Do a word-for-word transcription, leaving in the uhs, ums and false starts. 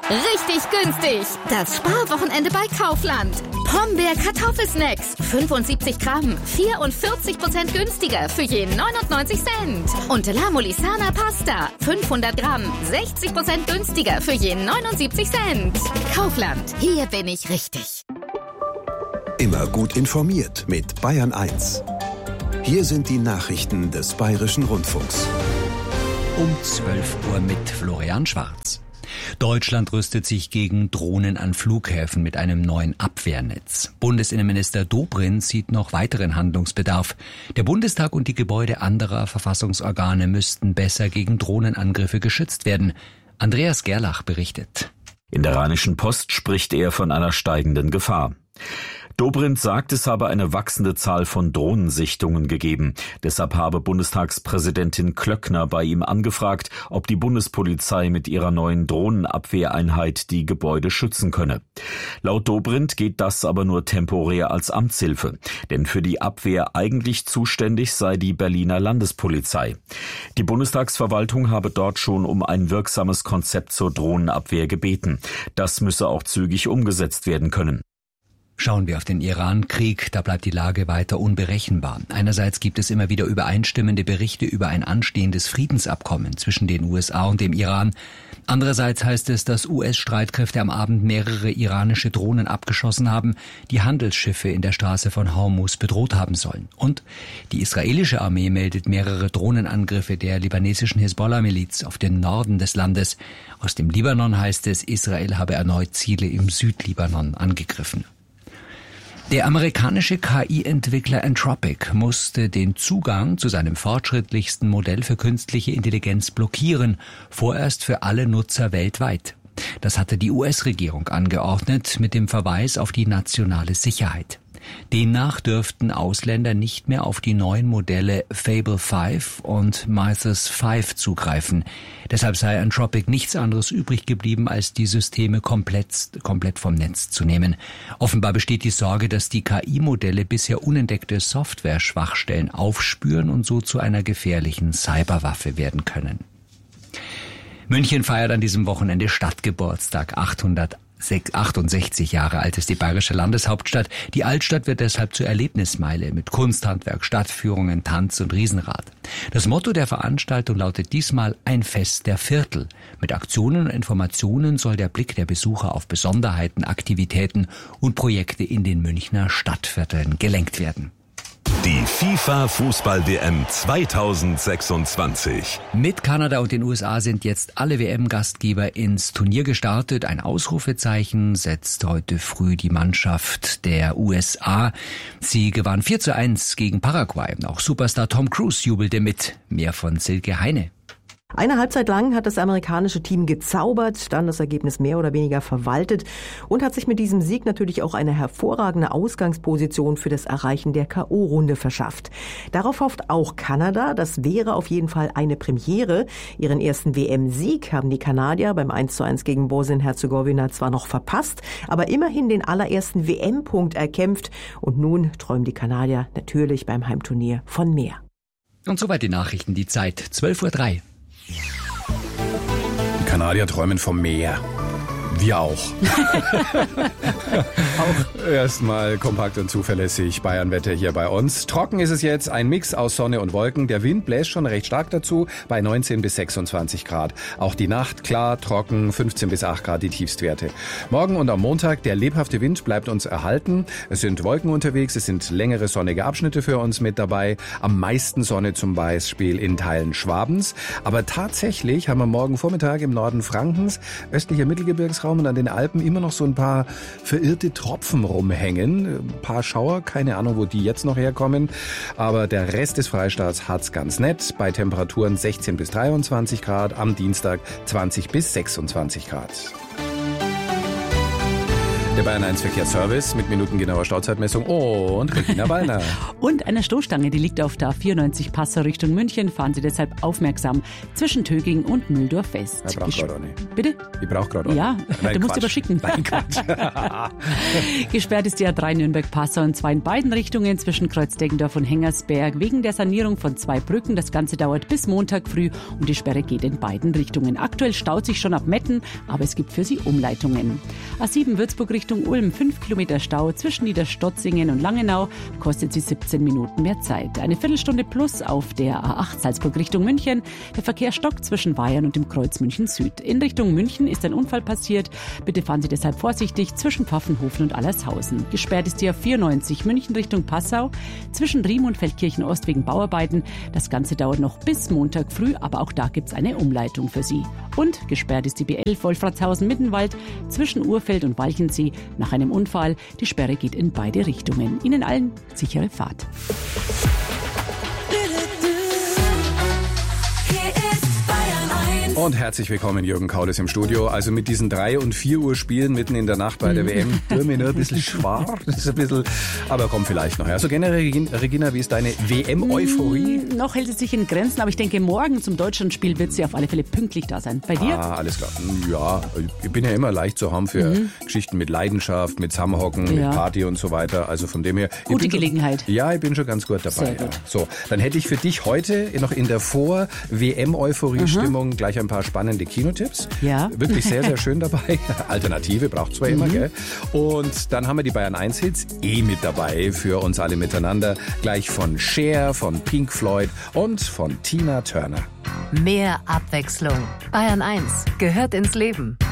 Richtig günstig. Das Sparwochenende bei Kaufland. Pombeer Kartoffelsnacks. fünfundsiebzig Gramm. vierundvierzig Prozent günstiger für je neunundneunzig Cent. Und La Molisana Pasta. fünfhundert Gramm. sechzig Prozent günstiger für je neunundsiebzig Cent. Kaufland. Hier bin ich richtig. Immer gut informiert mit Bayern eins. Hier sind die Nachrichten des Bayerischen Rundfunks. Um zwölf Uhr mit Florian Schwarz. Deutschland rüstet sich gegen Drohnen an Flughäfen mit einem neuen Abwehrnetz. Bundesinnenminister Dobrindt sieht noch weiteren Handlungsbedarf. Der Bundestag und die Gebäude anderer Verfassungsorgane müssten besser gegen Drohnenangriffe geschützt werden. Andreas Gerlach berichtet. In der Rheinischen Post spricht er von einer steigenden Gefahr. Dobrindt sagt, es habe eine wachsende Zahl von Drohnensichtungen gegeben. Deshalb habe Bundestagspräsidentin Klöckner bei ihm angefragt, ob die Bundespolizei mit ihrer neuen Drohnenabwehreinheit die Gebäude schützen könne. Laut Dobrindt geht das aber nur temporär als Amtshilfe. Denn für die Abwehr eigentlich zuständig sei die Berliner Landespolizei. Die Bundestagsverwaltung habe dort schon um ein wirksames Konzept zur Drohnenabwehr gebeten. Das müsse auch zügig umgesetzt werden können. Schauen wir auf den Iran-Krieg, da bleibt die Lage weiter unberechenbar. Einerseits gibt es immer wieder übereinstimmende Berichte über ein anstehendes Friedensabkommen zwischen den U S A und dem Iran. Andererseits heißt es, dass U S-Streitkräfte am Abend mehrere iranische Drohnen abgeschossen haben, die Handelsschiffe in der Straße von Hormuz bedroht haben sollen. Und die israelische Armee meldet mehrere Drohnenangriffe der libanesischen Hisbollah-Miliz auf den Norden des Landes. Aus dem Libanon heißt es, Israel habe erneut Ziele im Südlibanon angegriffen. Der amerikanische K I-Entwickler Anthropic musste den Zugang zu seinem fortschrittlichsten Modell für künstliche Intelligenz blockieren, vorerst für alle Nutzer weltweit. Das hatte die U S-Regierung angeordnet mit dem Verweis auf die nationale Sicherheit. Demnach dürften Ausländer nicht mehr auf die neuen Modelle Fable fünf und Mythos fünf zugreifen. Deshalb sei Anthropic nichts anderes übrig geblieben, als die Systeme komplett, komplett vom Netz zu nehmen. Offenbar besteht die Sorge, dass die K I-Modelle bisher unentdeckte Software-Schwachstellen aufspüren und so zu einer gefährlichen Cyberwaffe werden München feiert an diesem Wochenende Stadtgeburtstag. achthundertachtundsechzig Jahre alt ist die bayerische Landeshauptstadt. Die Altstadt wird deshalb zur Erlebnismeile mit Kunsthandwerk, Stadtführungen, Tanz und Riesenrad. Das Motto der Veranstaltung lautet diesmal ein Fest der Viertel. Mit Aktionen und Informationen soll der Blick der Besucher auf Besonderheiten, Aktivitäten und Projekte in den Münchner Stadtvierteln gelenkt werden. Die FIFA-Fußball-W M zweitausendsechsundzwanzig. Mit Kanada und den U S A sind jetzt alle W M-Gastgeber ins Turnier gestartet. Ein Ausrufezeichen setzt heute früh die Mannschaft der U S A. Sie gewann vier zu eins gegen Paraguay. Auch Superstar Tom Cruise jubelte mit. Mehr von Silke Heine. Eine Halbzeit lang hat das amerikanische Team gezaubert, dann das Ergebnis mehr oder weniger verwaltet und hat sich mit diesem Sieg natürlich auch eine hervorragende Ausgangsposition für das Erreichen der K O-Runde verschafft. Darauf hofft auch Kanada. Das wäre auf jeden Fall eine Premiere. Ihren ersten W M-Sieg haben die Kanadier beim eins zu eins gegen Bosnien-Herzegowina zwar noch verpasst, aber immerhin den allerersten W M-Punkt erkämpft. Und nun träumen die Kanadier natürlich beim Heimturnier von mehr. Und soweit die Nachrichten, die Zeit zwölf Uhr drei. Die Kanadier träumen vom Meer. Wir auch. Auch erstmal kompakt und zuverlässig Bayernwetter hier bei uns. Trocken ist es jetzt, ein Mix aus Sonne und Wolken. Der Wind bläst schon recht stark dazu bei neunzehn bis sechsundzwanzig Grad. Auch die Nacht klar, trocken, fünfzehn bis acht Grad die Tiefstwerte. Morgen und am Montag, der lebhafte Wind bleibt uns erhalten. Es sind Wolken unterwegs, es sind längere sonnige Abschnitte für uns mit dabei. Am meisten Sonne zum Beispiel in Teilen Schwabens. Aber tatsächlich haben wir morgen Vormittag im Norden Frankens, östlicher Mittelgebirgsraum und an den Alpen immer noch so ein paar verirrte Tropfen rumhängen. Ein paar Schauer, keine Ahnung, wo die jetzt noch herkommen. Aber der Rest des Freistaats hat's ganz nett. Bei Temperaturen sechzehn bis dreiundzwanzig Grad, am Dienstag zwanzig bis sechsundzwanzig Grad. Der Bayern eins Verkehrsservice mit minutengenauer Stauzeitmessung und Regina Wallner. Und eine Stoßstange, die liegt auf der A vierundneunzig Passau Richtung München. Fahren Sie deshalb aufmerksam zwischen Töging und Mühldorf fest. Ich brauche gerade auch nicht. Bitte? Ich brauche gerade auch Ja, nicht. Nein, du musst Quatsch. aber schicken. Nein, Quatsch. Gesperrt ist die A drei Nürnberg-Passau und zwar in beiden Richtungen zwischen Kreuz-Deggendorf und Hengersberg wegen der Sanierung von zwei Brücken. Das Ganze dauert bis Montag früh und die Sperre geht in beiden Richtungen. Aktuell staut sich schon ab Metten, aber es gibt für Sie Umleitungen. A sieben Würzburg Richtung Ulm, fünf Kilometer Stau zwischen Niederstotzingen und Langenau, kostet Sie siebzehn Minuten mehr Zeit. Eine Viertelstunde plus auf der A acht Salzburg Richtung München. Der Verkehr stockt zwischen Weyern und dem Kreuz München Süd. In Richtung München ist ein Unfall passiert. Bitte fahren Sie deshalb vorsichtig zwischen Pfaffenhofen und Allershausen. Gesperrt ist die A vierundneunzig München Richtung Passau zwischen Riem und Feldkirchen Ost wegen Bauarbeiten. Das Ganze dauert noch bis Montag früh, aber auch da gibt es eine Umleitung für Sie. Und gesperrt ist die B elf Wolfratshausen-Mittenwald zwischen Urfeld und Walchensee nach einem Unfall. Die Sperre geht in beide Richtungen. Ihnen allen sichere Fahrt. Und herzlich willkommen, Jürgen Kaules im Studio. Also mit diesen drei und vier Uhr Spielen mitten in der Nacht bei der W M, tut mir nur ein bisschen schwach. Das ist ein bisschen, aber komm vielleicht noch. Also generell, Regina, wie ist deine W M-Euphorie? Mm, noch hält es sich in Grenzen, aber ich denke, morgen zum Deutschlandspiel wird sie auf alle Fälle pünktlich da sein. Bei dir? Ah, alles klar. Ja, ich bin ja immer leicht zu haben für mhm. Geschichten mit Leidenschaft, mit Zusammenhocken, ja. mit Party und so weiter. Also von dem her. Gute Gelegenheit. Schon, ja, ich bin schon ganz gut dabei. Sehr gut. Ja. So, dann hätte ich für dich heute noch in der Vor-W M-Euphorie-Stimmung mhm. gleich ein paar spannende Kinotipps. Ja. Wirklich sehr, sehr schön dabei. Alternative braucht zwar immer, mhm. gell? Und dann haben wir die Bayern eins Hits eh mit dabei für uns alle miteinander. Gleich von Cher, von Pink Floyd und von Tina Turner. Mehr Abwechslung. Bayern eins gehört ins Leben.